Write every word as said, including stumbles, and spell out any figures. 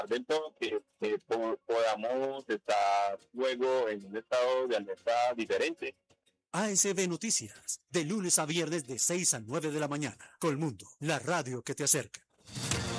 dentro que, que po- podamos estar luego en un estado de alerta diferente. A S B Noticias, de lunes a viernes de seis a nueve de la mañana. Colmundo, la radio que te acerca.